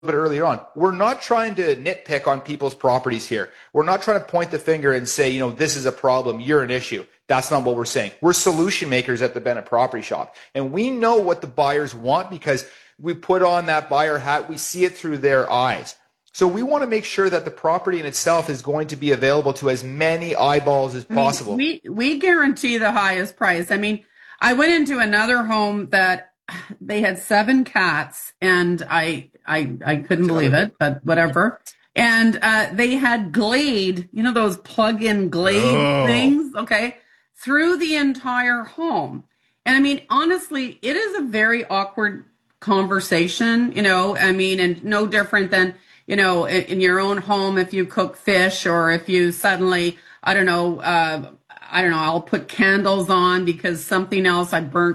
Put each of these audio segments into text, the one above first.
bit earlier on, we're not trying to nitpick on people's properties here. We're not trying to point the finger and say, this is a problem, you're an issue. That's not what we're saying. We're solution makers at the Bennett Property Shop. And we know what the buyers want because we put on that buyer hat. We see it through their eyes. So we want to make sure that the property in itself is going to be available to as many eyeballs as possible. We guarantee the highest price. I mean, I went into another home that they had 7 cats, and I couldn't believe it, but whatever. And they had Glade, those plug-in Glade things, okay, through the entire home. And I mean, honestly, it is a very awkward conversation, and no different than, in your own home, if you cook fish or if you suddenly, I'll put candles on because something else I burnt.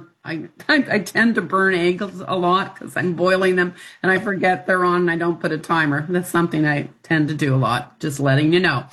I tend to burn eggs a lot because I'm boiling them and I forget they're on and I don't put a timer. That's something I tend to do a lot, just letting you know.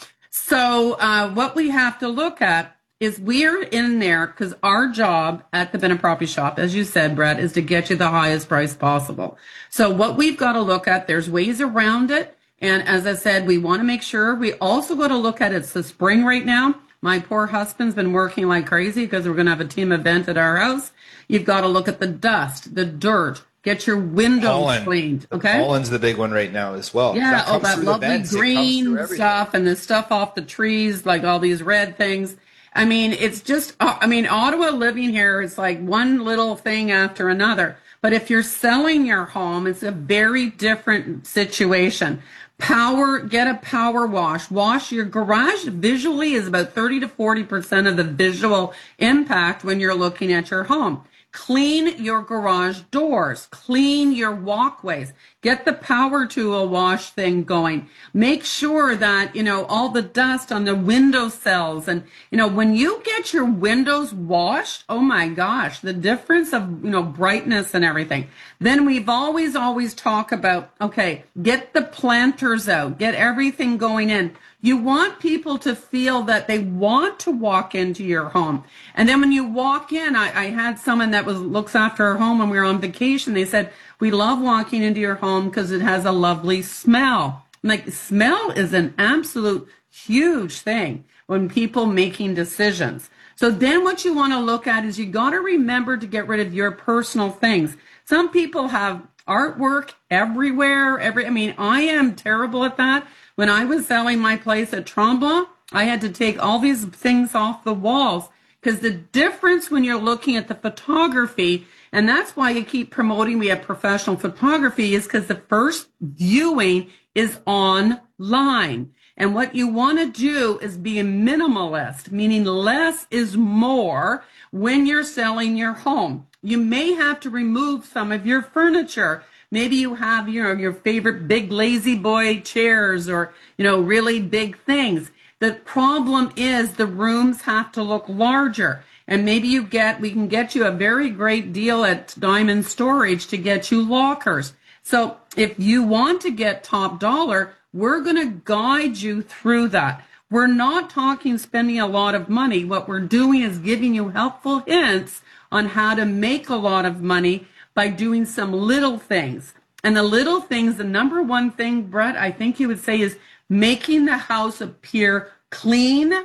So what we have to look at is we're in there because our job at the Bennett Property Shop, as you said, Brett, is to get you the highest price possible. So what we've got to look at, there's ways around it. And as I said, we want to make sure we also got to look at it's the spring right now. My poor husband's been working like crazy because we're going to have a team event at our house. You've got to look at the dust, the dirt, get your windows cleaned. Okay. Pollen's the big one right now as well. Yeah. All that lovely green stuff and the stuff off the trees, like all these red things. I mean, it's just, Ottawa living here is like one little thing after another. But if you're selling your home, it's a very different situation. Get a power wash. Wash your garage visually is about 30 to 40% of the visual impact when you're looking at your home. Clean your garage doors. Clean your walkways. Get the power tool wash thing going. Make sure that, all the dust on the window sills and, when you get your windows washed, oh my gosh, the difference of, brightness and everything. Then we've always talk about, okay, get the planters out, get everything going in. You want people to feel that they want to walk into your home. And then when you walk in, I had someone that looks after our home when we were on vacation. They said, we love walking into your home because it has a lovely smell. Like, smell is an absolute huge thing when people making decisions. So then what you want to look at is you got to remember to get rid of your personal things. Some people have artwork everywhere. I am terrible at that. When I was selling my place at Tremblant, I had to take all these things off the walls because the difference when you're looking at the photography, and that's why you keep promoting we have professional photography, is because the first viewing is online. And what you want to do is be a minimalist, meaning less is more when you're selling your home. You may have to remove some of your furniture. Maybe you have, your favorite big lazy boy chairs or, really big things. The problem is the rooms have to look larger. And maybe we can get you a very great deal at Diamond Storage to get you lockers. So if you want to get top dollar, we're going to guide you through that. We're not talking spending a lot of money. What we're doing is giving you helpful hints on how to make a lot of money by doing some little things. And the little things, the number one thing, Brett, I think you would say is making the house appear clean,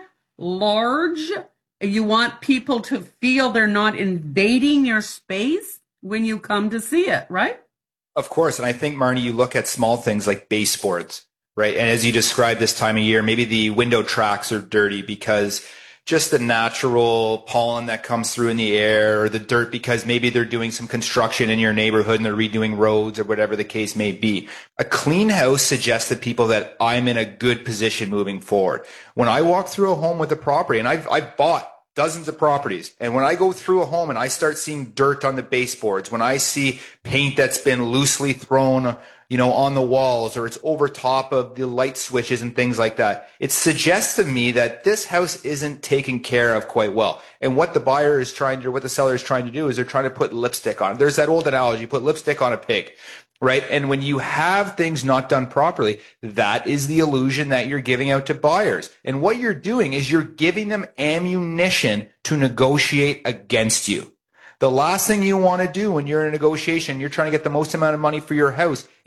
large. You want people to feel they're not invading your space when you come to see it, right? Of course. And I think, Marnie, you look at small things like baseboards, right? And as you described this time of year, maybe the window tracks are dirty because just the natural pollen that comes through in the air, or the dirt because maybe they're doing some construction in your neighborhood and they're redoing roads or whatever the case may be. A clean house suggests to people that I'm in a good position moving forward. When I walk through a home with a property, and I've bought dozens of properties, and when I go through a home and I start seeing dirt on the baseboards, when I see paint that's been loosely thrown on the walls, or it's over top of the light switches and things like that, it suggests to me that this house isn't taken care of quite well. And what the seller is trying to do is they're trying to put lipstick on it. There's that old analogy, put lipstick on a pig, right? And when you have things not done properly, that is the illusion that you're giving out to buyers. And what you're doing is you're giving them ammunition to negotiate against you. The last thing you want to do when you're in a negotiation, you're trying to get the most amount of money for your house,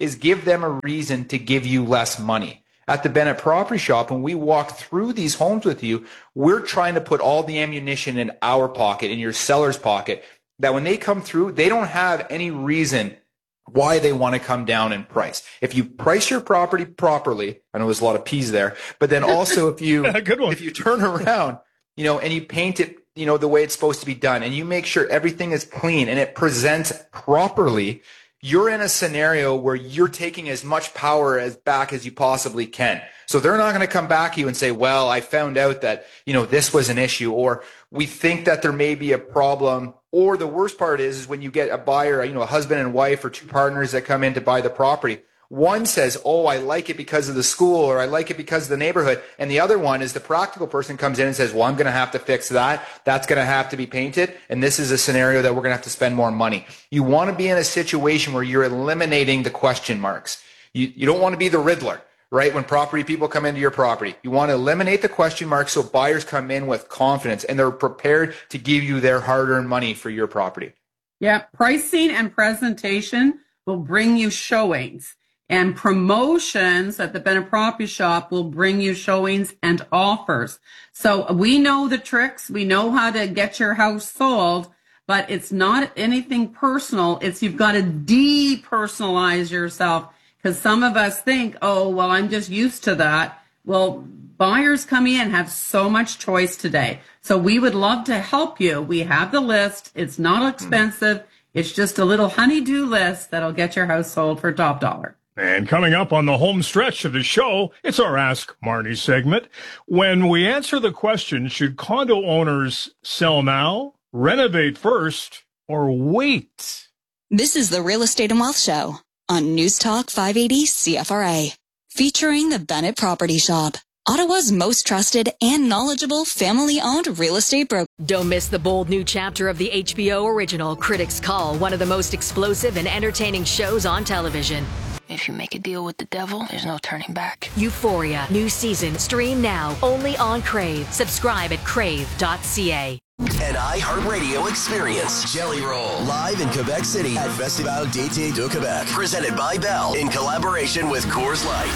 is give them a reason to give you less money. At the Bennett Property Shop, when we walk through these homes with you, we're trying to put all the ammunition in our pocket, in your seller's pocket, that when they come through, they don't have any reason why they want to come down in price. If you price your property properly, I know there's a lot of P's there, but then also if you if you turn around, and you paint it, the way it's supposed to be done, and you make sure everything is clean and it presents properly, you're in a scenario where you're taking as much power back as you possibly can. So they're not going to come back to you and say, well, I found out that, this was an issue, or we think that there may be a problem. Or the worst part is when you get a buyer, a husband and wife or two partners that come in to buy the property. One says, oh, I like it because of the school, or I like it because of the neighborhood. And the other one is the practical person comes in and says, well, I'm going to have to fix that. That's going to have to be painted. And this is a scenario that we're going to have to spend more money. You want to be in a situation where you're eliminating the question marks. You don't want to be the Riddler, right? When property people come into your property, you want to eliminate the question marks so buyers come in with confidence and they're prepared to give you their hard-earned money for your property. Yeah. Pricing and presentation will bring you showings. And promotions at the Bennett Property Shop will bring you showings and offers. So we know the tricks. We know how to get your house sold, but it's not anything personal. It's you've got to depersonalize yourself, because some of us think, oh, well, I'm just used to that. Well, buyers coming in have so much choice today. So we would love to help you. We have the list. It's not expensive. It's just a little honey-do list that'll get your house sold for top dollar. And coming up on the home stretch of the show, it's our Ask Marnie segment. When we answer the question, should condo owners sell now, renovate first, or wait? This is the Real Estate and Wealth Show on News Talk 580 CFRA, featuring the Bennett Property Shop, Ottawa's most trusted and knowledgeable family-owned real estate broker. Don't miss the bold new chapter of the HBO original Critics Call, one of the most explosive and entertaining shows on television. If you make a deal with the devil, there's no turning back. Euphoria, new season, stream now, only on Crave. Subscribe at crave.ca. An iHeartRadio experience. Jelly Roll, live in Quebec City at Festival d'été de Québec. Presented by Bell in collaboration with Coors Light.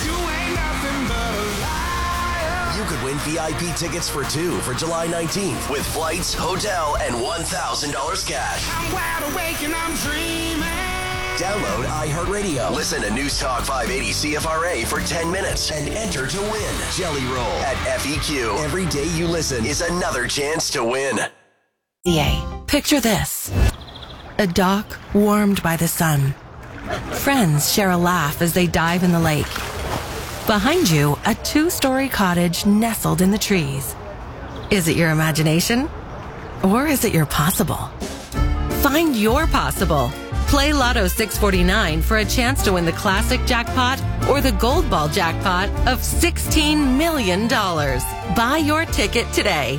You could win VIP tickets for two for July 19th with flights, hotel, and $1,000 cash. I'm wide awake and I'm dreaming. Download iHeartRadio. Listen to News Talk 580 CFRA for 10 minutes and enter to win. Jelly Roll at FEQ. Every day you listen is another chance to win. Picture this. A dock warmed by the sun. Friends share a laugh as they dive in the lake. Behind you, a 2-story cottage nestled in the trees. Is it your imagination? Or is it your possible? Find your possible. Play Lotto 649 for a chance to win the classic jackpot or the gold ball jackpot of $16 million. Buy your ticket today.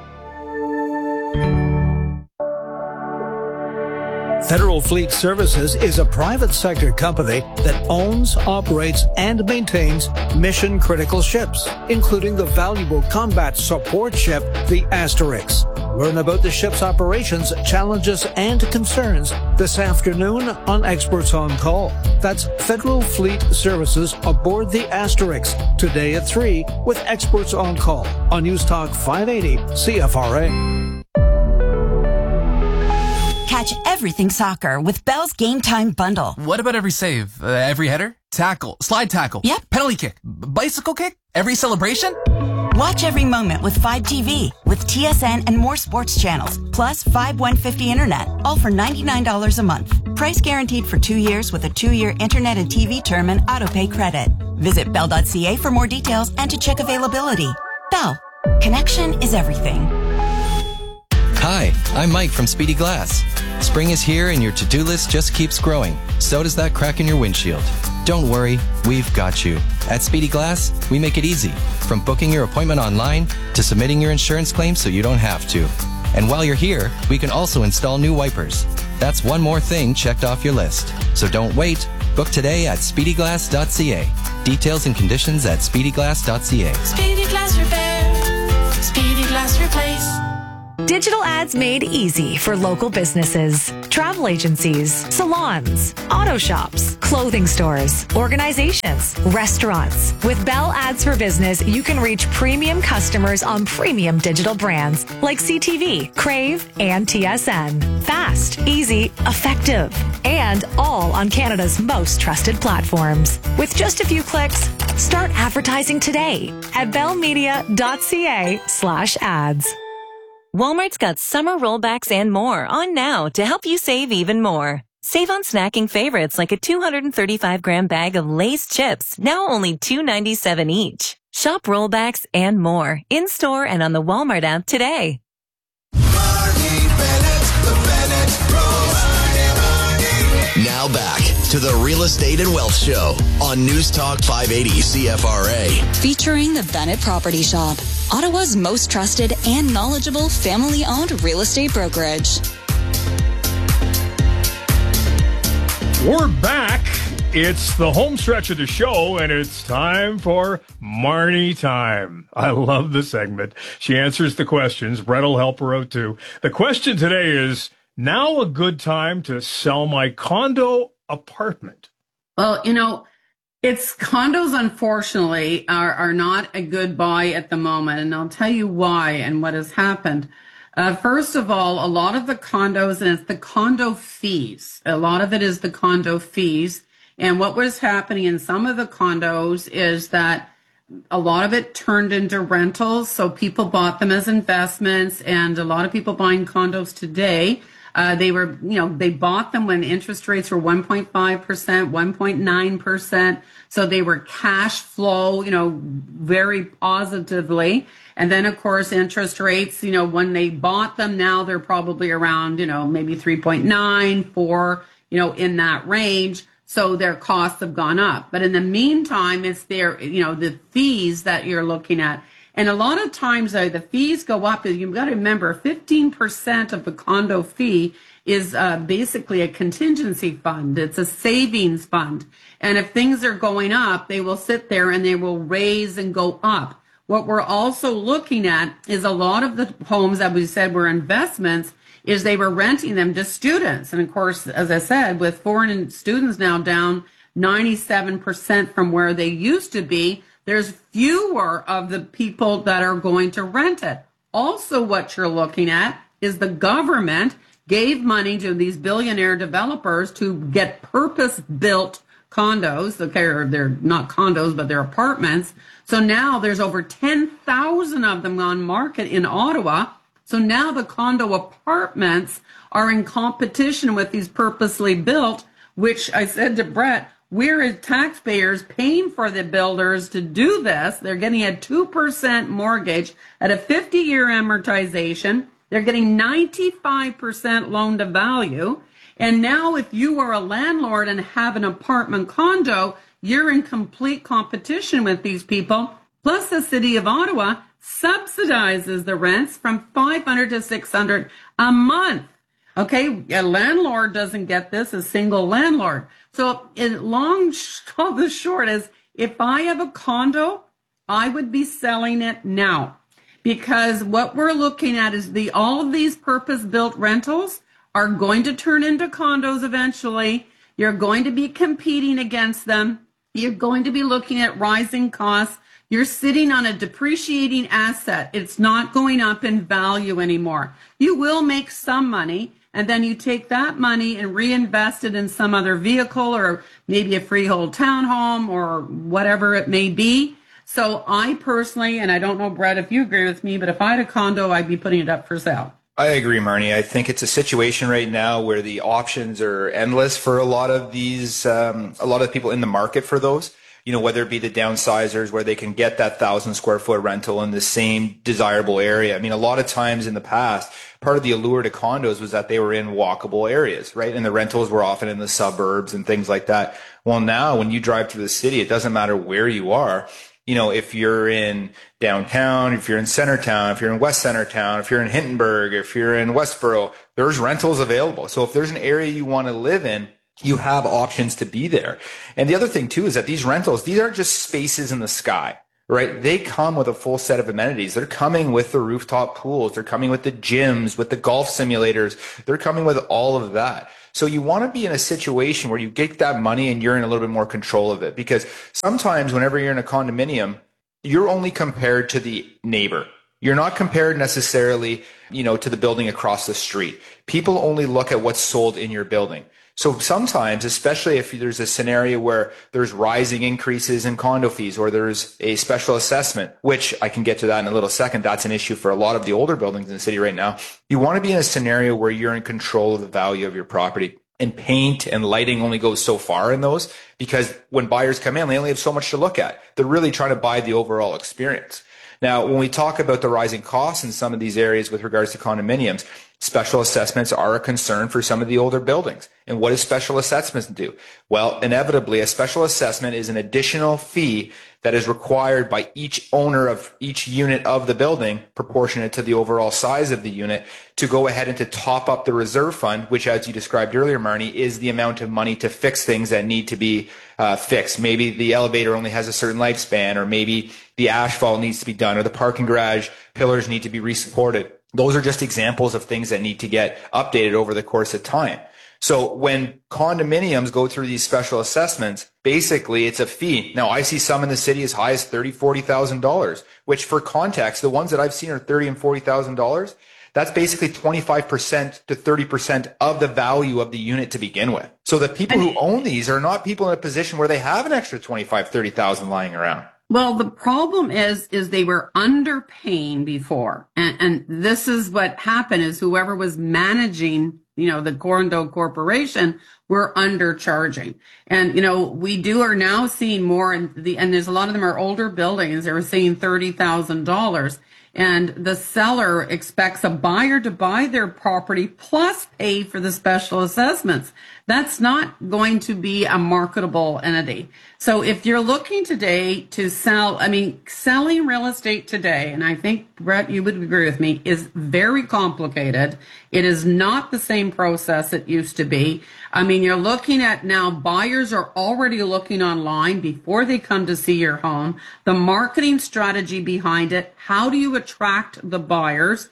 Federal Fleet Services is a private sector company that owns, operates, and maintains mission-critical ships, including the valuable combat support ship, the Asterix. Learn about the ship's operations, challenges, and concerns this afternoon on Experts on Call. That's Federal Fleet Services aboard the Asterix, today at 3 with Experts on Call on News Talk 580 CFRA. Catch everything soccer with Bell's Game Time Bundle. What about every save? Every header? Tackle? Slide tackle? Yep. Penalty kick? Bicycle kick? Every celebration? Watch every moment with 5 TV, with TSN and more sports channels, plus 5150 internet, all for $99 a month. Price guaranteed for 2 years with a 2-year internet and TV term and autopay credit. Visit bell.ca for more details and to check availability. Bell. Connection is everything. Hi, I'm Mike from Speedy Glass. Spring is here and your to-do list just keeps growing. So does that crack in your windshield. Don't worry, we've got you. At Speedy Glass, we make it easy. From booking your appointment online to submitting your insurance claim so you don't have to. And while you're here, we can also install new wipers. That's one more thing checked off your list. So don't wait. Book today at speedyglass.ca. Details and conditions at speedyglass.ca. Speedy Glass Repair. Speedy Glass Replace. Digital ads made easy for local businesses, travel agencies, salons, auto shops, clothing stores, organizations, restaurants. With Bell Ads for Business, you can reach premium customers on premium digital brands like CTV, Crave, and TSN. Fast, easy, effective, and all on Canada's most trusted platforms. With just a few clicks, start advertising today at bellmedia.ca/ads. Walmart's got summer rollbacks and more on now to help you save even more. Save on snacking favorites like a 235-gram bag of Lay's chips, now only $2.97 each. Shop rollbacks and more in-store and on the Walmart app today. Now back to the Real Estate and Wealth Show on News Talk 580 CFRA. Featuring the Bennett Property Shop, Ottawa's most trusted and knowledgeable family-owned real estate brokerage. We're back. It's the home stretch of the show, and it's time for Marnie Time. I love the segment. She answers the questions. Brett will help her out, too. The question today is, now a good time to sell my condo apartment? Well, it's condos, unfortunately, are not a good buy at the moment. And I'll tell you why and what has happened. First of all, a lot of the condos, and it's the condo fees. A lot of it is the condo fees. And what was happening in some of the condos is that a lot of it turned into rentals. So people bought them as investments, and a lot of people buying condos today, they bought them when interest rates were 1.5%, 1.9%. So they were cash flow, very positively. And then, of course, interest rates, when they bought them, now they're probably around, maybe 3.9, 4, in that range. So their costs have gone up. But in the meantime, it's their, the fees that you're looking at. And a lot of times, the fees go up. You've got to remember, 15% of the condo fee is basically a contingency fund. It's a savings fund. And if things are going up, they will sit there and they will raise and go up. What we're also looking at is a lot of the homes that we said were investments is they were renting them to students. And of course, as I said, with foreign students now down 97% from where they used to be, there's fewer of the people that are going to rent it. Also, what you're looking at is the government gave money to these billionaire developers to get purpose-built condos. Okay, or they're not condos, but they're apartments. So now there's over 10,000 of them on market in Ottawa. So now the condo apartments are in competition with these purposely built, which I said to Brett, we're as taxpayers paying for the builders to do this. They're getting a 2% mortgage at a 50-year amortization. They're getting 95% loan to value. And now if you are a landlord and have an apartment condo, you're in complete competition with these people. Plus the city of Ottawa subsidizes the rents from $500 to $600 a month. Okay, a landlord doesn't get this, a single landlord. So call this short is, if I have a condo, I would be selling it now. Because what we're looking at is all of these purpose-built rentals are going to turn into condos eventually. You're going to be competing against them. You're going to be looking at rising costs. You're sitting on a depreciating asset. It's not going up in value anymore. You will make some money, and then you take that money and reinvest it in some other vehicle or maybe a freehold townhome or whatever it may be. So I personally, and I don't know, Brett, if you agree with me, but if I had a condo, I'd be putting it up for sale. I agree, Marnie. I think it's a situation right now where the options are endless for a lot of these, a lot of people in the market for those. Whether it be the downsizers where they can get that 1,000 square foot rental in the same desirable area. I mean, a lot of times in the past, part of the allure to condos was that they were in walkable areas, right? And the rentals were often in the suburbs and things like that. Well, now when you drive through the city, it doesn't matter where you are. If you're in downtown, if you're in Centertown, if you're in West Centertown, if you're in Hintonburg, if you're in Westboro, there's rentals available. So if there's an area you want to live in, you have options to be there. And the other thing too is that these rentals, these aren't just spaces in the sky, right? They come with a full set of amenities. They're coming with the rooftop pools. They're coming with the gyms, with the golf simulators. They're coming with all of that. So you want to be in a situation where you get that money and you're in a little bit more control of it, because sometimes whenever you're in a condominium, you're only compared to the neighbor. You're not compared necessarily, to the building across the street. People only look at what's sold in your building. So sometimes, especially if there's a scenario where there's rising increases in condo fees or there's a special assessment, which I can get to that in a little second, that's an issue for a lot of the older buildings in the city right now. You want to be in a scenario where you're in control of the value of your property. And paint and lighting only goes so far in those, because when buyers come in, they only have so much to look at. They're really trying to buy the overall experience. Now, when we talk about the rising costs in some of these areas with regards to condominiums, special assessments are a concern for some of the older buildings. And what does special assessments do? Well, inevitably, a special assessment is an additional fee that is required by each owner of each unit of the building, proportionate to the overall size of the unit, to go ahead and to top up the reserve fund, which, as you described earlier, Marnie, is the amount of money to fix things that need to be fixed. Maybe the elevator only has a certain lifespan, or maybe the asphalt needs to be done, or the parking garage pillars need to be resupported. Those are just examples of things that need to get updated over the course of time. So when condominiums go through these special assessments, basically it's a fee. Now, I see some in the city as high as $30,000, $40,000, which, for context, the ones that I've seen are $30,000 and $40,000. That's basically 25% to 30% of the value of the unit to begin with. So the people who own these are not people in a position where they have an extra $25,000, $30,000 lying around. Well, the problem is they were underpaying before. And this is what happened, is whoever was managing, the condo corporation were undercharging. And, we are now seeing more, and there's a lot of them are older buildings. They were seeing $30,000. And the seller expects a buyer to buy their property plus pay for the special assessments. That's not going to be a marketable entity. So if you're looking today to sell, selling real estate today, and I think, Brett, you would agree with me, is very complicated. It is not the same process it used to be. You're looking at now, buyers are already looking online before they come to see your home, the marketing strategy behind it. How do you attract the buyers?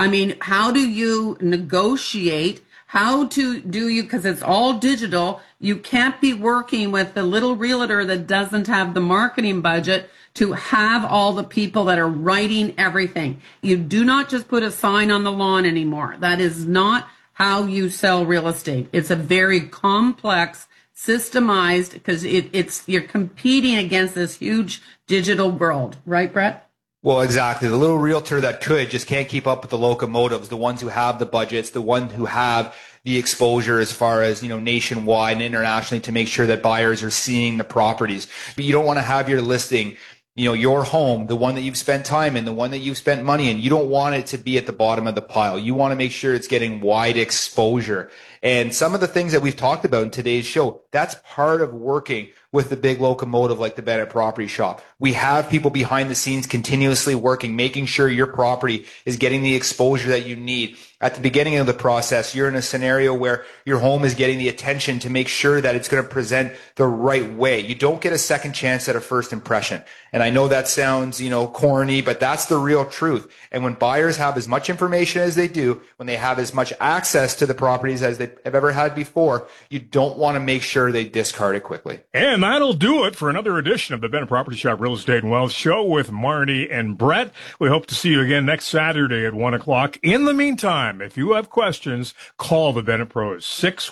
How do you negotiate? How do you, because it's all digital, you can't be working with the little realtor that doesn't have the marketing budget to have all the people that are writing everything. You do not just put a sign on the lawn anymore. That is not how you sell real estate. It's a very complex, systemized, because you're competing against this huge digital world. Right, Brett? Well, exactly. The little realtor that could just can't keep up with the locomotives, the ones who have the budgets, the ones who have the exposure as far as, nationwide and internationally, to make sure that buyers are seeing the properties. But you don't want to have your listing, your home, the one that you've spent time in, the one that you've spent money in. You don't want it to be at the bottom of the pile. You want to make sure it's getting wide exposure. And some of the things that we've talked about in today's show, that's part of working with the big locomotive like the Bennett Property Shop. We have people behind the scenes continuously working, making sure your property is getting the exposure that you need. At the beginning of the process, you're in a scenario where your home is getting the attention to make sure that it's going to present the right way. You don't get a second chance at a first impression. And I know that sounds, corny, but that's the real truth. And when buyers have as much information as they do, when they have as much access to the properties as they have ever had before, you don't want to make sure they discard it quickly. And that'll do it for another edition of the Bennett Property Shop Real Estate and Wealth Show with Marnie and Brett. We hope to see you again next Saturday at 1 o'clock. In the meantime, if you have questions, call the Bennett Pros,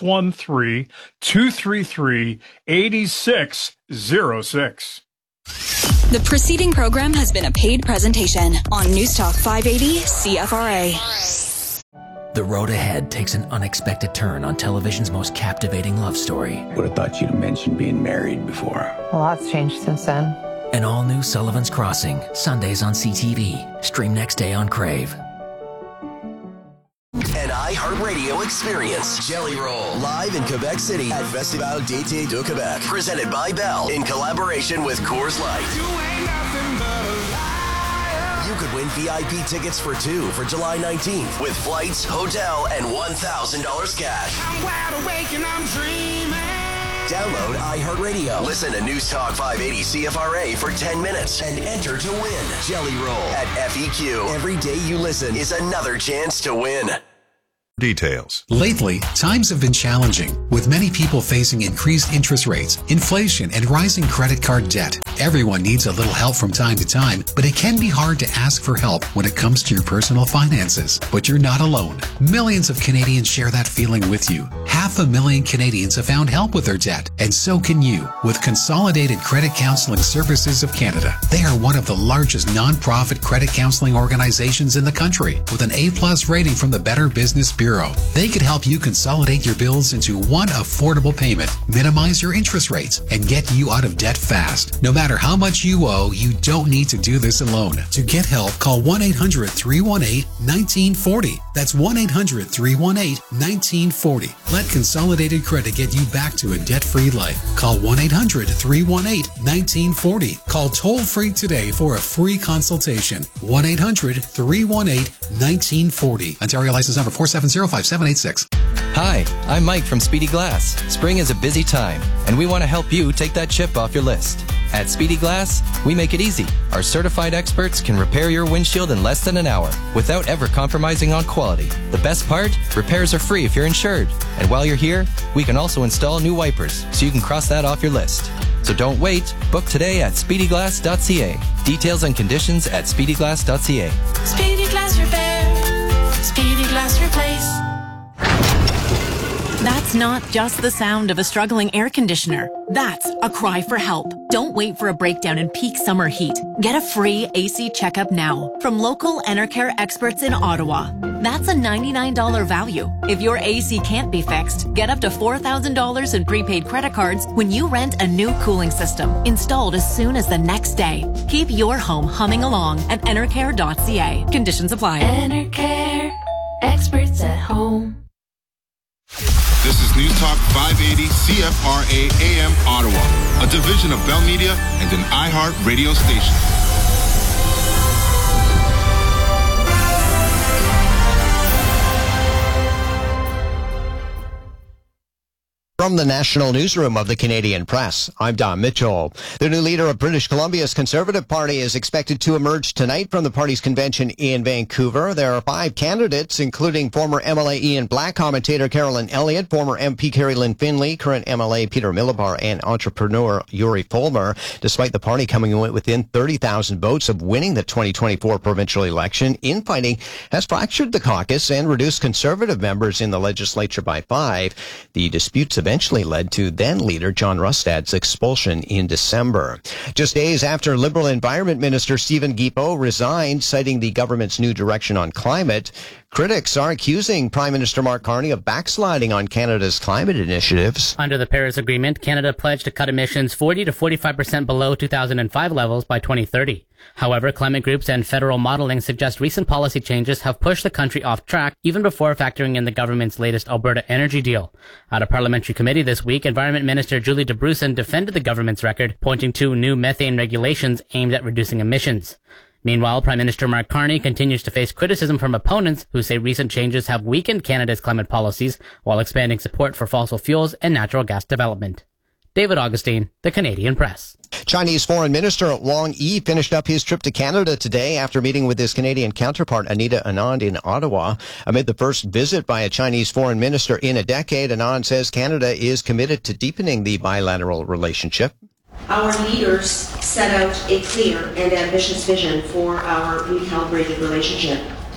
613-233-8606. The preceding program has been a paid presentation on News Talk 580 CFRA. The road ahead takes an unexpected turn on television's most captivating love story. Would have thought you'd have mentioned being married before. A lot's changed since then. An all-new Sullivan's Crossing, Sundays on CTV. Stream next day on Crave. An iHeartRadio experience. Jelly Roll, live in Quebec City at Festival d'été de Québec. Presented by Bell in collaboration with Coors Light. You could win VIP tickets for two for July 19th with flights, hotel, and $1,000 cash. I'm wide awake and I'm dreaming. Download iHeartRadio. Listen to News Talk 580 CFRA for 10 minutes and enter to win. Jelly Roll at FEQ. Every day you listen is another chance to win. Details. Lately, times have been challenging, with many people facing increased interest rates, inflation, and rising credit card debt. Everyone needs a little help from time to time, but it can be hard to ask for help when it comes to your personal finances. But you're not alone. Millions of Canadians share that feeling with you. 500,000 Canadians have found help with their debt, and so can you with Consolidated Credit Counseling Services of Canada. They are one of the largest non-profit credit counseling organizations in the country, with an A+ rating from the Better Business Bureau. They could help you consolidate your bills into one affordable payment, minimize your interest rates, and get you out of debt fast. No matter how much you owe, you don't need to do this alone. To get help, call 1-800-318-1940. That's 1-800-318-1940. Let Consolidated Credit get you back to a debt-free life. Call 1-800-318-1940. Call toll-free today for a free consultation. 1-800-318-1940. Ontario license number 4705786. Hi, I'm Mike from Speedy Glass. Spring is a busy time, and we want to help you take that chip off your list. At Speedy Glass, we make it easy. Our certified experts can repair your windshield in less than an hour without ever compromising on quality. The best part? Repairs are free if you're insured. And while you're here, we can also install new wipers so you can cross that off your list. So don't wait. Book today at speedyglass.ca. Details and conditions at speedyglass.ca. Speedy Glass Repair. Speedy Glass Replace. That's not just the sound of a struggling air conditioner. That's a cry for help. Don't wait for a breakdown in peak summer heat. Get a free AC checkup now from local Enercare experts in Ottawa. That's a $99 value. If your AC can't be fixed, get up to $4,000 in prepaid credit cards when you rent a new cooling system installed as soon as the next day. Keep your home humming along at enercare.ca. Conditions apply. Enercare, experts at home. This is News Talk 580 CFRA AM Ottawa, a division of Bell Media and an iHeart radio station. From the National Newsroom of the Canadian Press, I'm Don Mitchell. The new leader of British Columbia's Conservative Party is expected to emerge tonight from the party's convention in Vancouver. There are 5 candidates, including former MLA Ian Black, commentator Carolyn Elliott, former MP Carrie Lynn Finley, current MLA Peter Millibar, and entrepreneur Yuri Fulmer. Despite the party coming within 30,000 votes of winning the 2024 provincial election, infighting has fractured the caucus and reduced Conservative members in the legislature by 5. The disputes eventually led to then-leader John Rustad's expulsion in December. Just days after Liberal Environment Minister Stephen Guilbeault resigned, citing the government's new direction on climate, critics are accusing Prime Minister Mark Carney of backsliding on Canada's climate initiatives. Under the Paris Agreement, Canada pledged to cut emissions 40 to 45% below 2005 levels by 2030. However, climate groups and federal modeling suggest recent policy changes have pushed the country off track even before factoring in the government's latest Alberta energy deal. At a parliamentary committee this week, Environment Minister Julie DeBrusen defended the government's record, pointing to new methane regulations aimed at reducing emissions. Meanwhile, Prime Minister Mark Carney continues to face criticism from opponents who say recent changes have weakened Canada's climate policies while expanding support for fossil fuels and natural gas development. David Augustine, The Canadian Press. Chinese Foreign Minister Wang Yi finished up his trip to Canada today after meeting with his Canadian counterpart Anita Anand in Ottawa. Amid the first visit by a Chinese foreign minister in a decade, Anand says Canada is committed to deepening the bilateral relationship. Our leaders set out a clear and ambitious vision for our recalibrated relationship.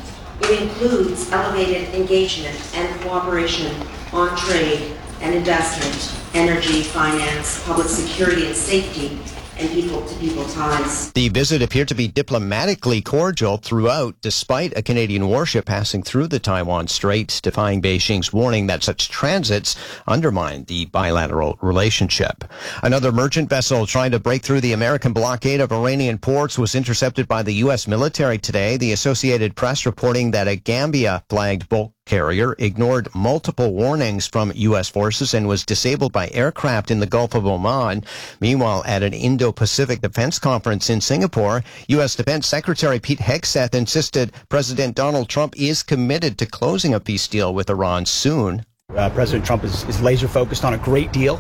It includes elevated engagement and cooperation on trade and investment, energy, finance, public security and safety, and people-to-people ties. The visit appeared to be diplomatically cordial throughout, despite a Canadian warship passing through the Taiwan Strait, defying Beijing's warning that such transits undermine the bilateral relationship. Another merchant vessel trying to break through the American blockade of Iranian ports was intercepted by the U.S. military today. The Associated Press reporting that a Gambia-flagged bulk carrier ignored multiple warnings from U.S. forces and was disabled by aircraft in the Gulf of Oman. Meanwhile, at an Indo-Pacific Defense Conference in Singapore, U.S. Defense Secretary Pete Hegseth insisted President Donald Trump is committed to closing a peace deal with Iran soon. President Trump is laser focused on a great deal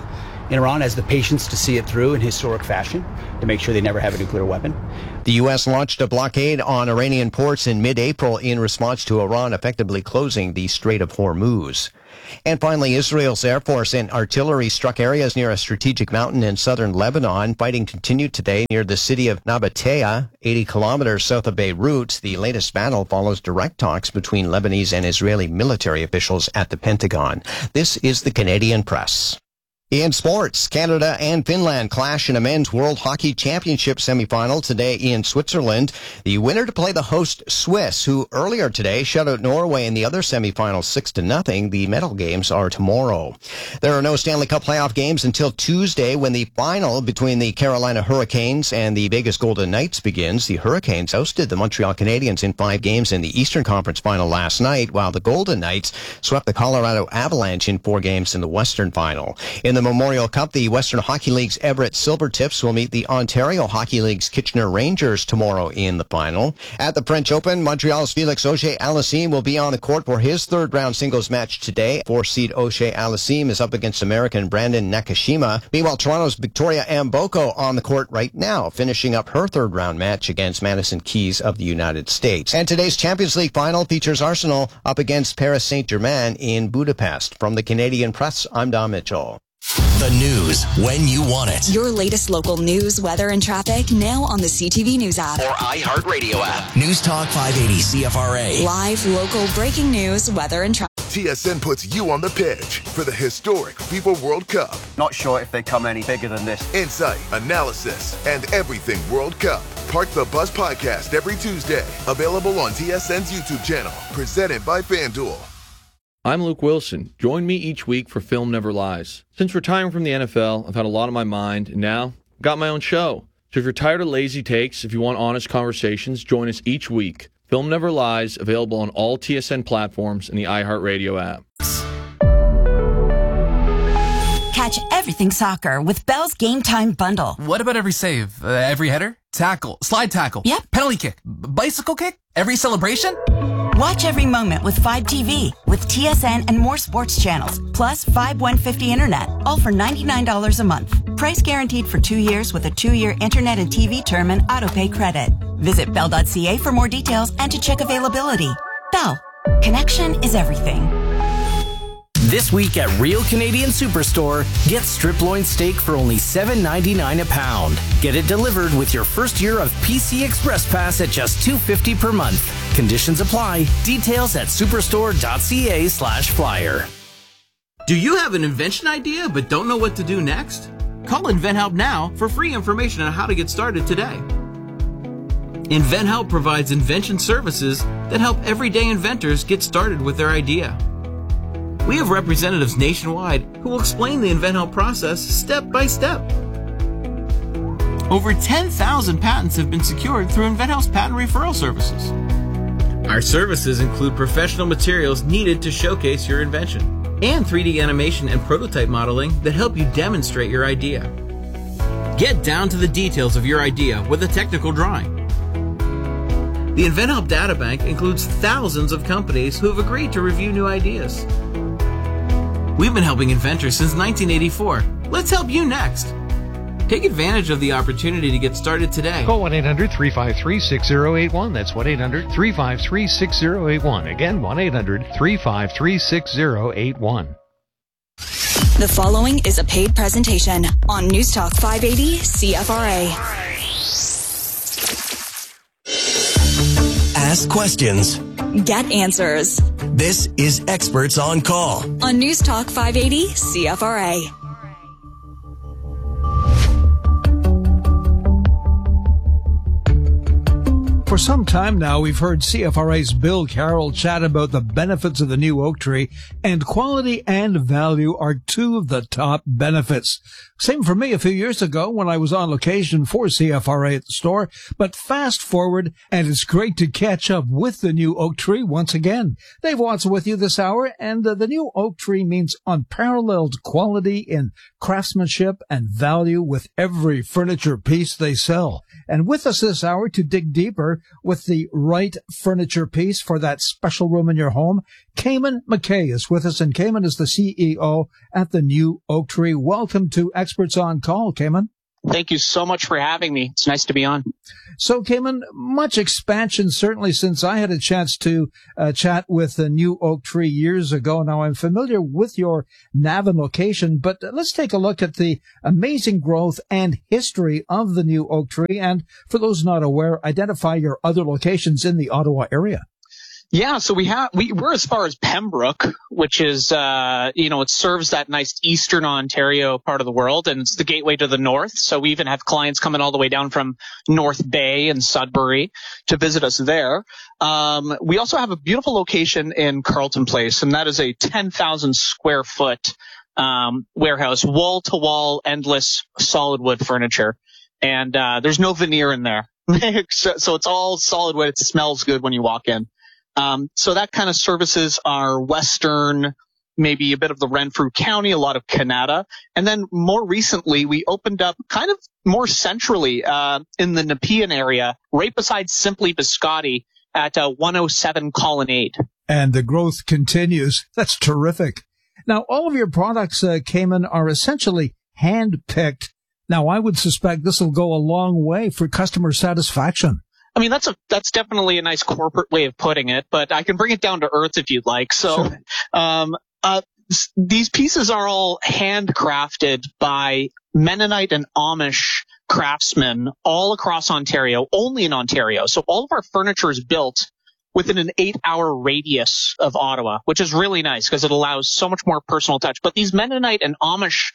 and Iran has the patience to see it through in historic fashion to make sure they never have a nuclear weapon. The U.S. launched a blockade on Iranian ports in mid-April in response to Iran effectively closing the Strait of Hormuz. And finally, Israel's Air Force and artillery struck areas near a strategic mountain in southern Lebanon. Fighting continued today near the city of Nabatea, 80 kilometers south of Beirut. The latest battle follows direct talks between Lebanese and Israeli military officials at the Pentagon. This is the Canadian Press. In sports, Canada and Finland clash in a men's World Hockey Championship semifinal today in Switzerland. The winner to play the host Swiss, who earlier today shut out Norway in the other semifinal 6-0. The medal games are tomorrow. There are no Stanley Cup playoff games until Tuesday when the final between the Carolina Hurricanes and the Vegas Golden Knights begins. The Hurricanes ousted the Montreal Canadiens in 5 games in the Eastern Conference final last night, while the Golden Knights swept the Colorado Avalanche in 4 games in the Western final. In the Memorial Cup, the Western Hockey League's Everett Silvertips will meet the Ontario Hockey League's Kitchener Rangers tomorrow in the final. At the French Open, Montreal's Felix Auger-Aliassime will be on the court for his third-round singles match today. 4-seed Auger-Aliassime is up against American Brandon Nakashima. Meanwhile, Toronto's Victoria Mboko on the court right now, finishing up her third-round match against Madison Keys of the United States. And today's Champions League final features Arsenal up against Paris Saint-Germain in Budapest. From the Canadian Press, I'm Don Mitchell. The news when you want it. Your latest local news, weather, and traffic now on the CTV News app. Or iHeartRadio app. News Talk 580 CFRA. Live, local, breaking news, weather, and traffic. TSN puts you on the pitch for the historic FIFA World Cup. Not sure if they come any bigger than this. Insight, analysis, and everything World Cup. Park the Bus podcast every Tuesday. Available on TSN's YouTube channel. Presented by FanDuel. I'm Luke Wilson. Join me each week for Film Never Lies. Since retiring from the NFL, I've had a lot on my mind, and now I've got my own show. So if you're tired of lazy takes, if you want honest conversations, join us each week. Film Never Lies, available on all TSN platforms and the iHeartRadio app. Catch everything soccer with Bell's Game Time Bundle. What about every save? Every header? Tackle? Slide tackle? Yep. Penalty kick? Bicycle kick? Every celebration? Watch every moment with 5TV with TSN and more sports channels, plus 5150 internet, all for $99 a month. Price guaranteed for 2 years with a 2-year internet and TV term and autopay credit. Visit bell.ca for more details and to check availability. Bell. Connection is everything. This week at Real Canadian Superstore, get strip loin steak for only $7.99 a pound. Get it delivered with your first year of PC Express Pass at just $2.50 per month. Conditions apply. Details at superstore.ca/flyer. Do you have an invention idea but don't know what to do next? Call InventHelp now for free information on how to get started today. InventHelp provides invention services that help everyday inventors get started with their idea. We have representatives nationwide who will explain the InventHelp process step by step. Over 10,000 patents have been secured through InventHelp's patent referral services. Our services include professional materials needed to showcase your invention and 3D animation and prototype modeling that help you demonstrate your idea. Get down to the details of your idea with a technical drawing. The InventHelp Databank includes thousands of companies who have agreed to review new ideas. We've been helping inventors since 1984. Let's help you next. Take advantage of the opportunity to get started today. Call 1-800-353-6081. That's 1-800-353-6081. Again, 1-800-353-6081. The following is a paid presentation on News Talk 580 CFRA. Ask questions. Get answers. This is Experts on Call on News Talk 580 CFRA. For some time now, we've heard CFRA's Bill Carroll chat about the benefits of the new oak tree, and quality and value are two of the top benefits. Same for me a few years ago when I was on location for CFRA at the store, but fast forward, and it's great to catch up with the new oak tree once again. Dave Watson with you this hour, and the new oak tree means unparalleled quality in craftsmanship and value with every furniture piece they sell. And with us this hour to dig deeper with the right furniture piece for that special room in your home. Cayman McKay is with us, and Cayman is the CEO at the New Oak Tree. Welcome to Experts on Call, Cayman. Thank you so much for having me. It's nice to be on. So, Cayman, much expansion, certainly since I had a chance to chat with the New Oak Tree years ago. Now, I'm familiar with your Navan location, but let's take a look at the amazing growth and history of the New Oak Tree. And for those not aware, identify your other locations in the Ottawa area. Yeah, so we're as far as Pembroke, which is, it serves that nice eastern Ontario part of the world, and it's the gateway to the north. So we even have clients coming all the way down from North Bay and Sudbury to visit us there. We also have a beautiful location in Carleton Place, and that is a 10,000 square foot warehouse, wall to wall, endless solid wood furniture. And there's no veneer in there. So it's all solid wood. It smells good when you walk in. So that kind of services our western, maybe a bit of the Renfrew County, a lot of Canada. And then more recently, we opened up kind of more centrally in the Nepean area, right beside Simply Biscotti at 107 Colonnade. And the growth continues. That's terrific. Now, all of your products, Cayman, are essentially hand-picked. Now, I would suspect this will go a long way for customer satisfaction. I mean, that's definitely a nice corporate way of putting it, but I can bring it down to earth if you'd like. So, sure. These pieces are all handcrafted by Mennonite and Amish craftsmen all across Ontario, only in Ontario. So all of our furniture is built within an 8-hour radius of Ottawa, which is really nice because it allows so much more personal touch. But these Mennonite and Amish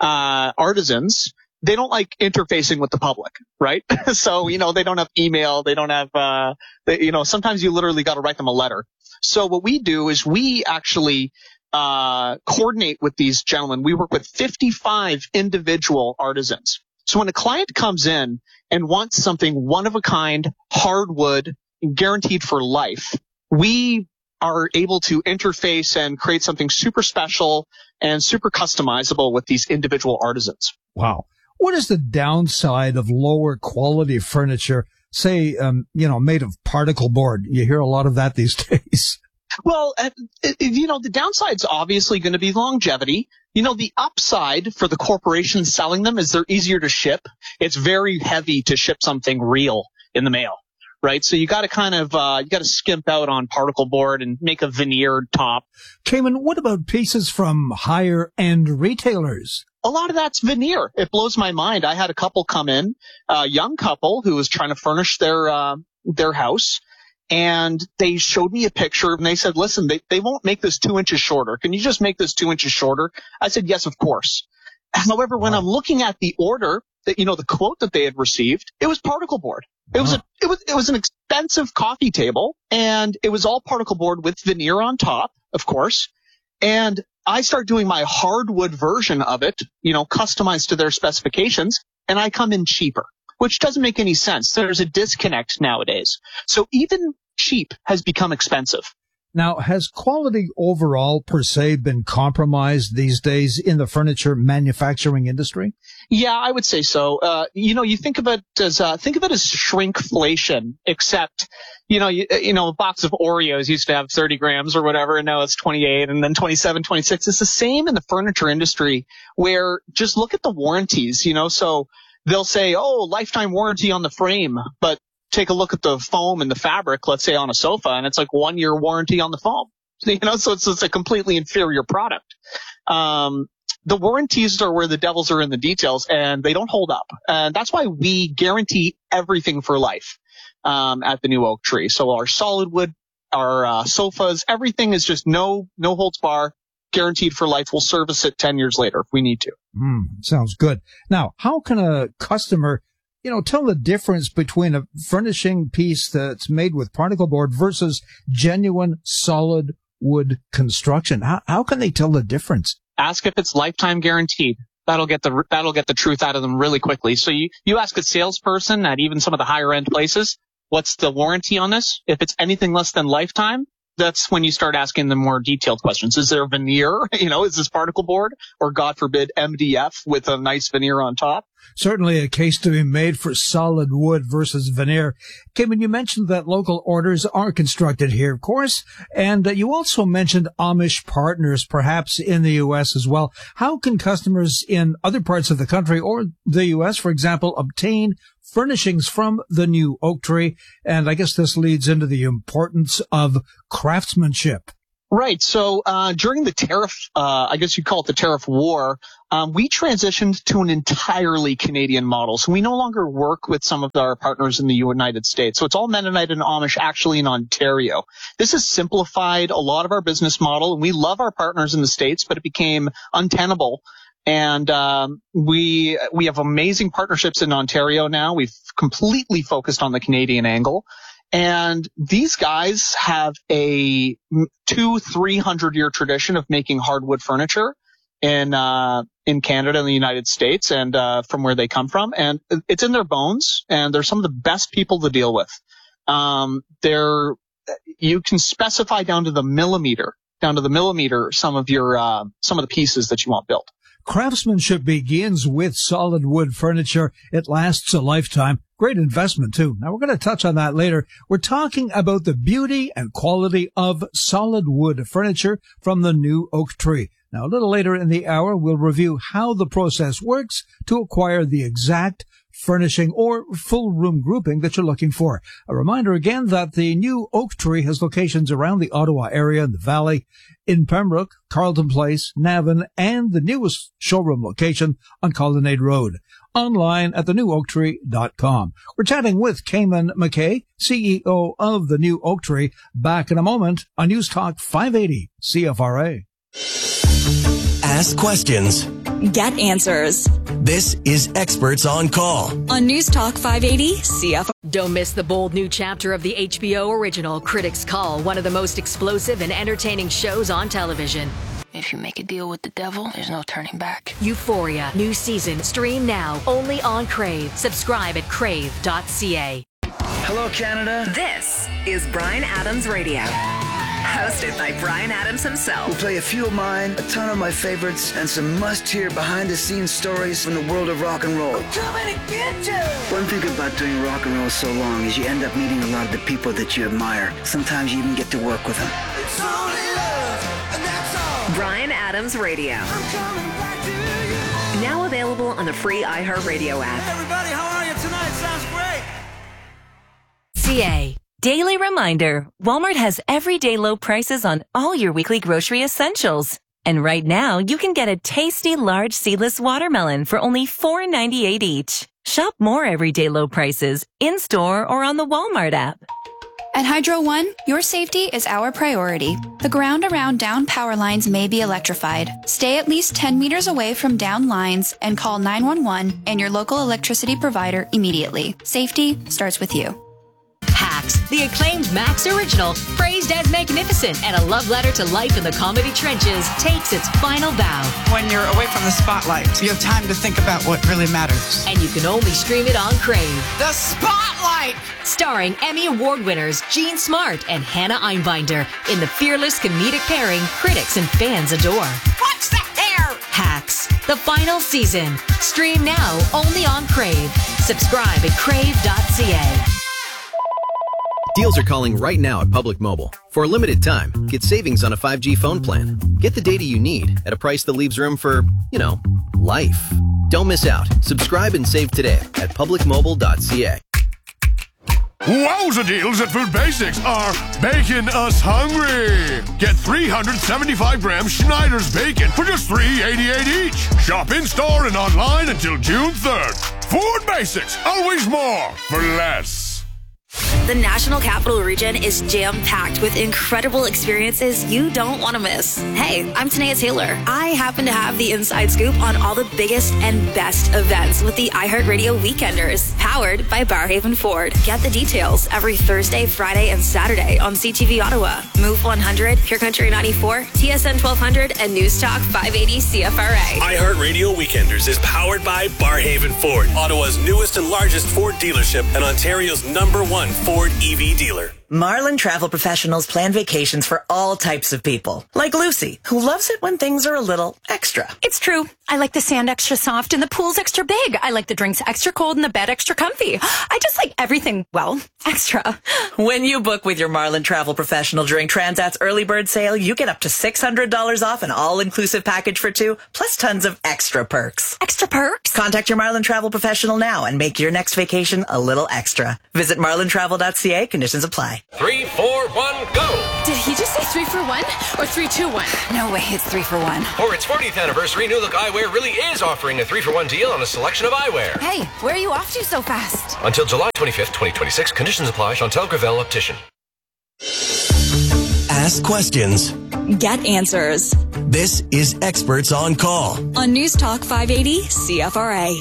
artisans, they don't like interfacing with the public, right? So, they don't have email. They don't have, sometimes you literally got to write them a letter. So what we do is we actually coordinate with these gentlemen. We work with 55 individual artisans. So when a client comes in and wants something one of a kind, hardwood, guaranteed for life, we are able to interface and create something super special and super customizable with these individual artisans. Wow. What is the downside of lower quality furniture, say, made of particle board? You hear a lot of that these days. Well, the downside's obviously going to be longevity. The upside for the corporation selling them is they're easier to ship. It's very heavy to ship something real in the mail, right? So you got to kind of, skimp out on particle board and make a veneered top. Cayman, what about pieces from higher end retailers? A lot of that's veneer. It blows my mind. I had a couple come in, a young couple who was trying to furnish their house, and they showed me a picture and they said, listen, they won't make this 2 inches shorter. Can you just make this 2 inches shorter? I said, yes, of course. However, when I'm looking at the order that, the quote that they had received, it was particle board. It was an expensive coffee table, and it was all particle board with veneer on top, of course. And I start doing my hardwood version of it, customized to their specifications, and I come in cheaper, which doesn't make any sense. There's a disconnect nowadays. So even cheap has become expensive. Now, has quality overall per se been compromised these days in the furniture manufacturing industry? Yeah, I would say so. You think of it as shrinkflation, except, a box of Oreos used to have 30 grams or whatever, and now it's 28 and then 27, 26. It's the same in the furniture industry, where just look at the warranties, so they'll say, lifetime warranty on the frame, but take a look at the foam and the fabric, let's say on a sofa, and it's like 1 year warranty on the foam. So it's a completely inferior product. The warranties are where the devils are in the details, and they don't hold up. And that's why we guarantee everything for life at the New Oak Tree. So our solid wood, our sofas, everything is just no holds bar, guaranteed for life. We'll service it 10 years later if we need to. Sounds good. Now, how can a customer tell the difference between a furnishing piece that's made with particle board versus genuine solid wood construction? How can they tell the difference? Ask if it's lifetime guaranteed. That'll get the truth out of them really quickly. So you ask a salesperson at even some of the higher end places, what's the warranty on this? If it's anything less than lifetime, that's when you start asking the more detailed questions. Is there veneer? Is this particle board, or God forbid MDF with a nice veneer on top? Certainly a case to be made for solid wood versus veneer. Cayman, you mentioned that local orders are constructed here, of course, and you also mentioned Amish partners, perhaps in the U.S. as well. How can customers in other parts of the country or the U.S., for example, obtain furnishings from the new oak tree? And I guess this leads into the importance of craftsmanship. Right. So during the tariff, I guess you'd call it the tariff war, we transitioned to an entirely Canadian model. So we no longer work with some of our partners in the United States. So it's all Mennonite and Amish actually in Ontario. This has simplified a lot of our business model, and we love our partners in the States, but it became untenable. And we have amazing partnerships in Ontario now. We've completely focused on the Canadian angle. And these guys have a 200-300 year tradition of making hardwood furniture in Canada and the United States, and from where they come from. And it's in their bones, and they're some of the best people to deal with. You can specify down to the millimeter some of the pieces that you want built. Craftsmanship begins with solid wood furniture. It lasts a lifetime. Great investment, too. Now, we're going to touch on that later. We're talking about the beauty and quality of solid wood furniture from the new oak tree. Now, a little later in the hour, we'll review how the process works to acquire the exact furnishing or full room grouping that you're looking for. A reminder again that the new oak tree has locations around the Ottawa area and the Valley, in Pembroke, Carleton Place, Navan, and the newest showroom location on Colonnade Road. Online at thenewoaktree.com. We're chatting with Cayman McKay, CEO of the New Oak Tree. Back in a moment on News Talk 580 CFRA. Ask questions. Get answers. This is Experts on Call on News Talk 580 CFRA. Don't miss the bold new chapter of the HBO original Critics Call, one of the most explosive and entertaining shows on television. If you make a deal with the devil, there's no turning back. Euphoria, new season, stream now, only on Crave. Subscribe at crave.ca. Hello, Canada. This is Bryan Adams Radio. Hosted by Bryan Adams himself. We'll play a few of mine, a ton of my favorites, and some must-hear behind-the-scenes stories from the world of rock and roll. I'm coming to get you! One thing about doing rock and roll so long is you end up meeting a lot of the people that you admire. Sometimes you even get to work with them. It's only love, and that's all. Bryan Adams Radio. I'm coming back to you. Now available on the free iHeartRadio app. Hey everybody, how are you tonight? Sounds great. CA. Daily reminder, Walmart has everyday low prices on all your weekly grocery essentials. And right now, you can get a tasty large seedless watermelon for only $4.98 each. Shop more everyday low prices in-store or on the Walmart app. At Hydro One, your safety is our priority. The ground around down power lines may be electrified. Stay at least 10 meters away from down lines and call 911 and your local electricity provider immediately. Safety starts with you. Hacks, the acclaimed Max original, praised as magnificent and a love letter to life in the comedy trenches, takes its final bow. When you're away from the spotlight, you have time to think about what really matters. And you can only stream it on Crave. The Spotlight! Starring Emmy Award winners Jean Smart and Hannah Einbinder in the fearless comedic pairing critics and fans adore. What's the hair? Hacks, the final season. Stream now only on Crave. Subscribe at crave.ca. Deals are calling right now at Public Mobile. For a limited time, get savings on a 5G phone plan. Get the data you need at a price that leaves room for, life. Don't miss out. Subscribe and save today at publicmobile.ca. Wowza deals at Food Basics are making us hungry. Get 375-gram Schneider's bacon for just $3.88 each. Shop in-store and online until June 3rd. Food Basics, always more for less. The National Capital Region is jam-packed with incredible experiences you don't want to miss. Hey, I'm Tanea Taylor. I happen to have the inside scoop on all the biggest and best events with the iHeartRadio Weekenders, powered by Barrhaven Ford. Get the details every Thursday, Friday, and Saturday on CTV Ottawa, Move 100, Pure Country 94, TSN 1200, and News Talk 580 CFRA. iHeartRadio Weekenders is powered by Barrhaven Ford, Ottawa's newest and largest Ford dealership and Ontario's #1 Ford EV dealer. Marlin Travel Professionals plan vacations for all types of people. Like Lucy, who loves it when things are a little extra. It's true. I like the sand extra soft and the pool's extra big. I like the drinks extra cold and the bed extra comfy. I just like everything, well, extra. When you book with your Marlin Travel Professional during Transat's early bird sale, you get up to $600 off an all-inclusive package for two, plus tons of extra perks. Extra perks? Contact your Marlin Travel Professional now and make your next vacation a little extra. Visit marlintravel.ca. Conditions apply. 3, 4, 1, go! Did he just say 3 for 1 or 3, 2, 1? No way, it's 3 for 1. For its 40th anniversary, New Look Eyewear really is offering a 3-for-1 deal on a selection of eyewear. Hey, where are you off to so fast? Until July 25th, 2026. Conditions apply. Chantel Gravel Optician. Ask questions. Get answers. This is Experts on Call on News Talk 580 CFRA.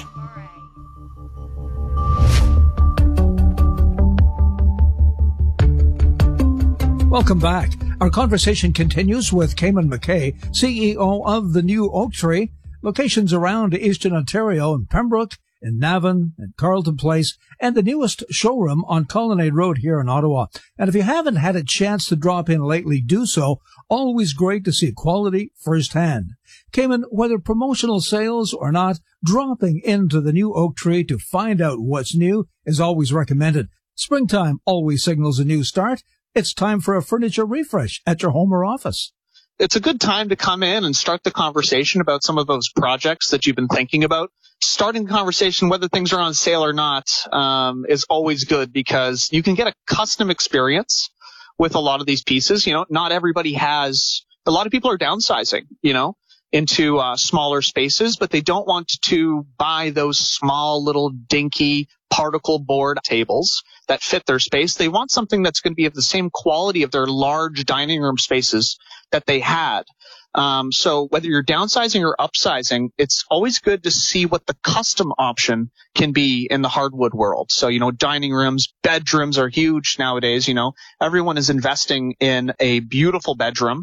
Welcome back. Our conversation continues with Cayman McKay, CEO of the New Oak Tree. Locations around Eastern Ontario in Pembroke, in Navan, in Carleton Place, and the newest showroom on Colonnade Road here in Ottawa. And if you haven't had a chance to drop in lately, do so. Always great to see quality firsthand. Cayman, whether promotional sales or not, dropping into the New Oak Tree to find out what's new is always recommended. Springtime always signals a new start. It's time for a furniture refresh at your home or office. It's a good time to come in and start the conversation about some of those projects that you've been thinking about. Starting the conversation, whether things are on sale or not, is always good because you can get a custom experience with a lot of these pieces. You know, not everybody has, a lot of people are downsizing, you know, into smaller spaces, but they don't want to buy those small little dinky particle board tables that fit their space. They want something that's going to be of the same quality of their large dining room spaces that they had. So whether you're downsizing or upsizing, it's always good to see what the custom option can be in the hardwood world. So, you know, dining rooms, bedrooms are huge nowadays. You know, everyone is investing in a beautiful bedroom.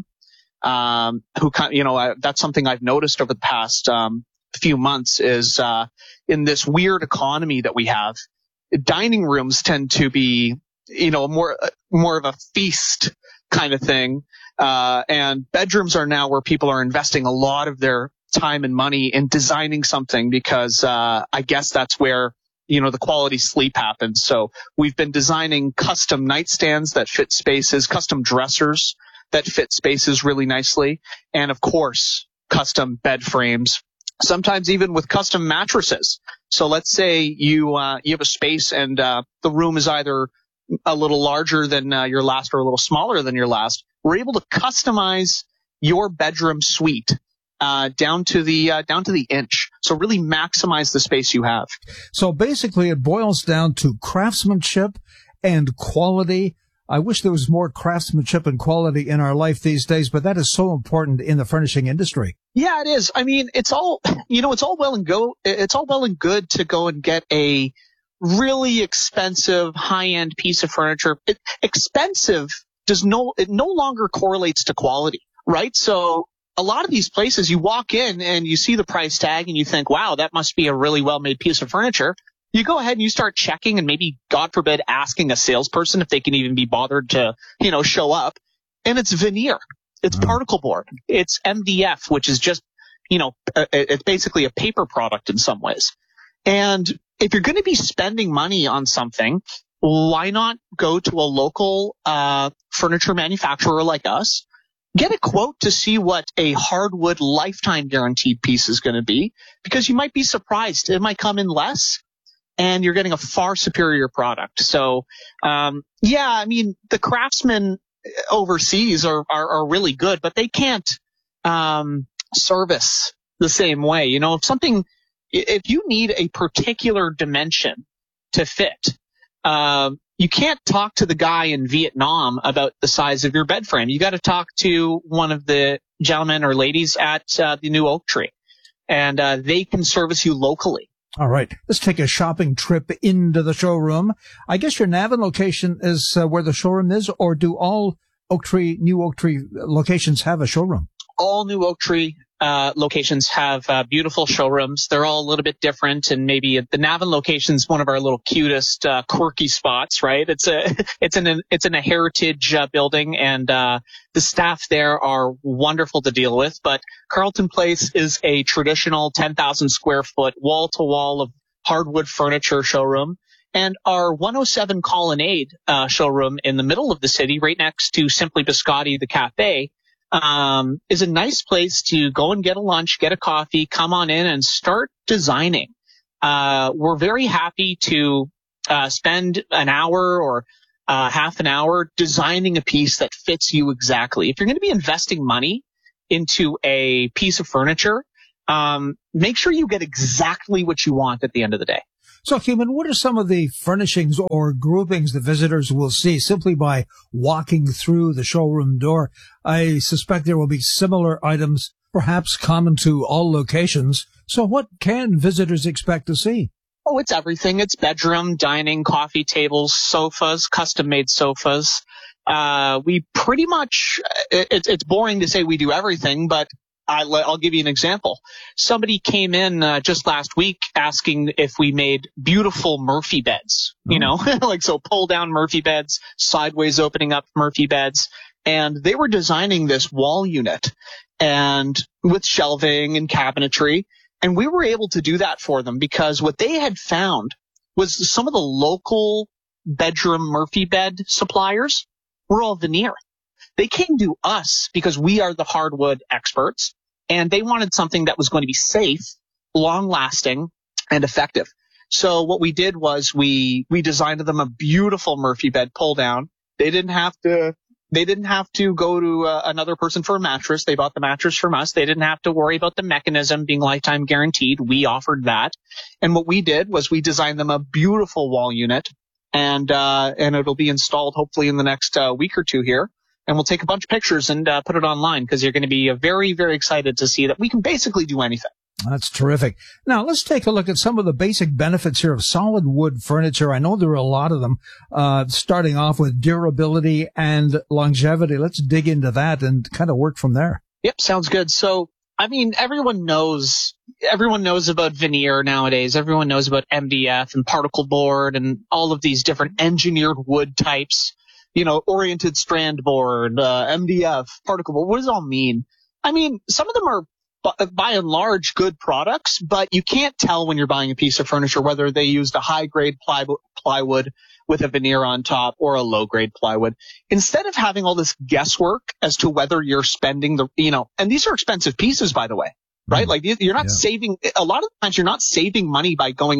That's something I've noticed over the past few months is in this weird economy that we have, dining rooms tend to be, you know, more of a feast kind of thing. And bedrooms are now where people are investing a lot of their time and money in designing something because I guess that's where, you know, the quality sleep happens. So we've been designing custom nightstands that fit spaces, custom dressers that fit spaces really nicely, and of course, custom bed frames, sometimes even with custom mattresses. So let's say you have a space and the room is either a little larger than your last or a little smaller than your last. We're able to customize your bedroom suite down to the inch. So really maximize the space you have. So basically it boils down to craftsmanship and quality. I wish there was more craftsmanship and quality in our life these days, but that is so important in the furnishing industry. Yeah, it is. I mean, it's all well and good to go and get a really expensive high-end piece of furniture. Expensive it no longer correlates to quality, right? So a lot of these places you walk in and you see the price tag and you think, wow, that must be a really well-made piece of furniture. You go ahead and you start checking and maybe, God forbid, asking a salesperson if they can even be bothered to, you know, show up. And it's veneer. It's particle board. It's MDF, which is just, you know, it's basically a paper product in some ways. And if you're going to be spending money on something, why not go to a local furniture manufacturer like us, get a quote to see what a hardwood lifetime guaranteed piece is going to be, because you might be surprised. It might come in less, and you're getting a far superior product. So, yeah, I mean, the craftsmen overseas are really good, but they can't service the same way. You know, if you need a particular dimension to fit, you can't talk to the guy in Vietnam about the size of your bed frame. You got to talk to one of the gentlemen or ladies at the New Oak Tree, and they can service you locally. All right, let's take a shopping trip into the showroom. I guess your Navan location is where the showroom is, or do all New Oak Tree locations have a showroom? All New Oak Tree locations have beautiful showrooms. They're all a little bit different, and maybe the Navan location is one of our little cutest, quirky spots, right? It's in a heritage building, and the staff there are wonderful to deal with. But Carleton Place is a traditional 10,000 square foot wall-to-wall of hardwood furniture showroom. And our 107 Colonnade showroom in the middle of the city, right next to Simply Biscotti, the cafe, is a nice place to go and get a lunch, get a coffee, come on in and start designing. We're very happy to spend an hour or half an hour designing a piece that fits you exactly. If you're going to be investing money into a piece of furniture, make sure you get exactly what you want at the end of the day. So, Keeman, what are some of the furnishings or groupings the visitors will see simply by walking through the showroom door? I suspect there will be similar items, perhaps common to all locations. So what can visitors expect to see? Oh, it's everything. It's bedroom, dining, coffee tables, sofas, custom-made sofas. We pretty much, it's boring to say we do everything, but I'll give you an example. Somebody came in just last week asking if we made beautiful Murphy beds, you know, like so pull down Murphy beds, sideways opening up Murphy beds. And they were designing this wall unit and with shelving and cabinetry. And we were able to do that for them because what they had found was some of the local bedroom Murphy bed suppliers were all veneer. They came to us because we are the hardwood experts, and they wanted something that was going to be safe, long-lasting, and effective. So what we did was we designed them a beautiful Murphy bed pull-down. They didn't have to go to another person for a mattress. They bought the mattress from us. They didn't have to worry about the mechanism being lifetime guaranteed. We offered that. And what we did was we designed them a beautiful wall unit, and it'll be installed hopefully in the next week or two here. And we'll take a bunch of pictures and put it online because you're going to be very, very excited to see that we can basically do anything. That's terrific. Now, let's take a look at some of the basic benefits here of solid wood furniture. I know there are a lot of them, starting off with durability and longevity. Let's dig into that and kind of work from there. Yep, sounds good. So, I mean, everyone knows about veneer nowadays. Everyone knows about MDF and particle board and all of these different engineered wood types. You know, oriented strand board, MDF, particle board. What does it all mean? I mean, some of them are by and large good products, but you can't tell when you're buying a piece of furniture whether they used a high-grade plywood with a veneer on top or a low-grade plywood. Instead of having all this guesswork as to whether you're spending and these are expensive pieces, by the way, right? Like you're not saving, a lot of times you're not saving money by going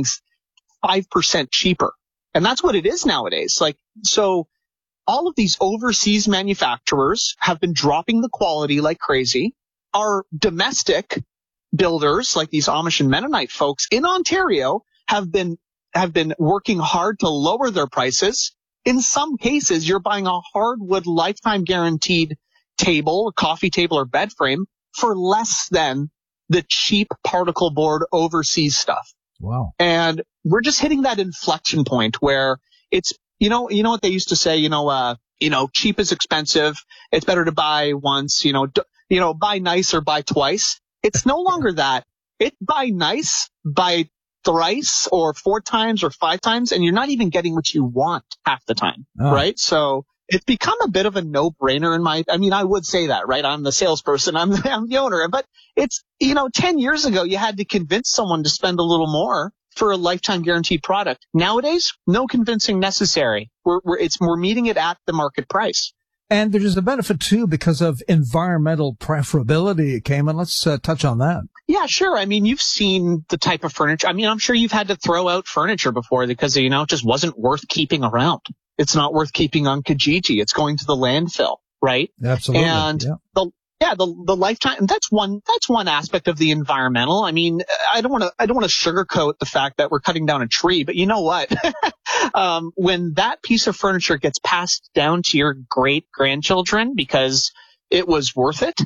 5% cheaper. And that's what it is nowadays. Like, so all of these overseas manufacturers have been dropping the quality like crazy. Our domestic builders, like these Amish and Mennonite folks in Ontario, have been working hard to lower their prices. In some cases, you're buying a hardwood lifetime guaranteed table, a coffee table or bed frame for less than the cheap particle board overseas stuff. Wow. And we're just hitting that inflection point where it's, you know what they used to say, cheap is expensive. It's better to buy once, buy nice or buy twice. It's no longer that. It's buy nice, buy thrice or 4 times or 5 times, and you're not even getting what you want half the time, right? So it's become a bit of a no-brainer I would say that, right? I'm the salesperson, I'm the owner, but it's, 10 years ago, you had to convince someone to spend a little more for a lifetime guaranteed product. Nowadays, no convincing necessary. We're meeting it at the market price. And there's a benefit too because of environmental preferability, Cayman. Let's touch on that. Yeah, sure. I mean, you've seen the type of furniture. I mean, I'm sure you've had to throw out furniture before because, it just wasn't worth keeping around. It's not worth keeping on Kijiji. It's going to the landfill, right? Absolutely. And the lifetime, that's one aspect of the environmental. I mean, I don't want to sugarcoat the fact that we're cutting down a tree, but you know what? When that piece of furniture gets passed down to your great grandchildren because it was worth it,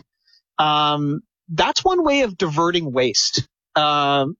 that's one way of diverting waste. But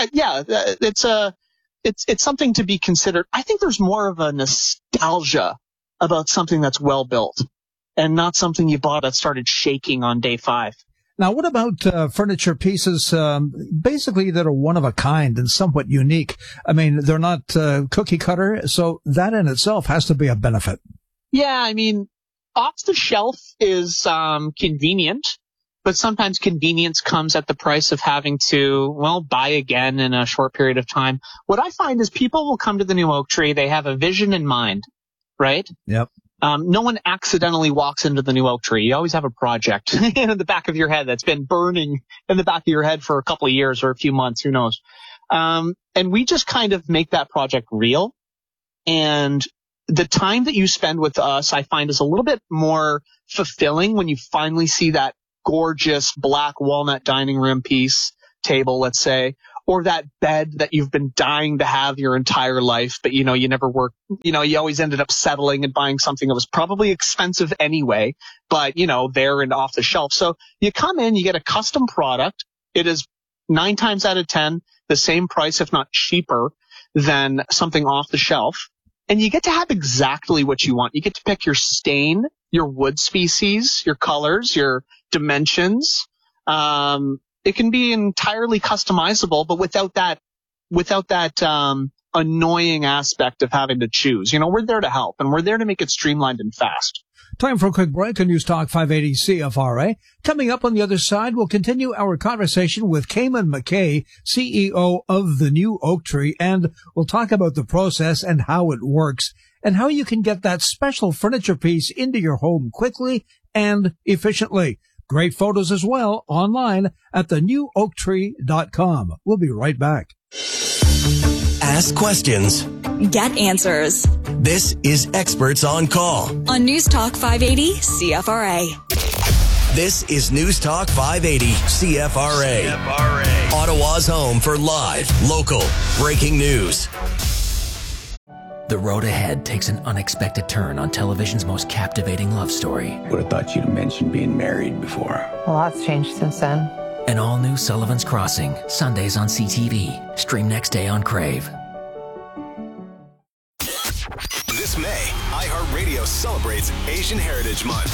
it's something to be considered. I think there's more of a nostalgia about something that's well built and not something you bought that started shaking on day 5. Now, what about furniture pieces, basically that are one of a kind and somewhat unique? I mean, they're not cookie cutter, so that in itself has to be a benefit. Yeah, I mean, off the shelf is convenient, but sometimes convenience comes at the price of having to, well, buy again in a short period of time. What I find is people will come to the new oak tree, they have a vision in mind, right? Yep. No one accidentally walks into the new oak tree. You always have a project in the back of your head that's been burning in the back of your head for a couple of years or a few months, who knows. And we just kind of make that project real. And the time that you spend with us, I find, is a little bit more fulfilling when you finally see that gorgeous black walnut dining room piece table, let's say, or that bed that you've been dying to have your entire life, but you never worked, you always ended up settling and buying something that was probably expensive anyway, but there and off the shelf. So you come in, you get a custom product. It is 9 times out of 10 the same price, if not cheaper, than something off the shelf. And you get to have exactly what you want. You get to pick your stain, your wood species, your colors, your dimensions. It can be entirely customizable, but without that annoying aspect of having to choose. We're there to help, and we're there to make it streamlined and fast. Time for a quick break on News Talk 580 CFRA. Coming up on the other side, we'll continue our conversation with Cayman McKay, CEO of the New Oak Tree, and we'll talk about the process and how it works, and how you can get that special furniture piece into your home quickly and efficiently. Great photos as well online at thenewoaktree.com. We'll be right back. Ask questions. Get answers. This is Experts on Call on News Talk 580 CFRA. This is News Talk 580 CFRA. Ottawa's home for live, local, breaking news. The road ahead takes an unexpected turn on television's most captivating love story. Would have thought you'd mentioned being married before. A lot's changed since then. An all-new Sullivan's Crossing, Sundays on CTV. Stream next day on Crave. This May, iHeartRadio celebrates Asian Heritage Month.